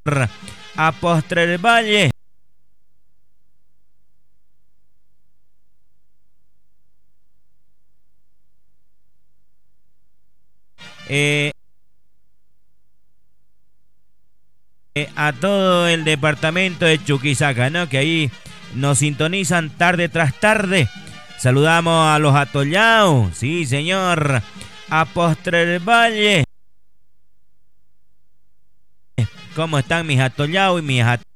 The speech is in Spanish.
A Postre Valle. A todo el departamento de Chuquisaca, ¿no? Que ahí nos sintonizan tarde tras tarde. Saludamos a los atollados, sí señor. A Postre Valle. ¿Cómo están mis atollados y mis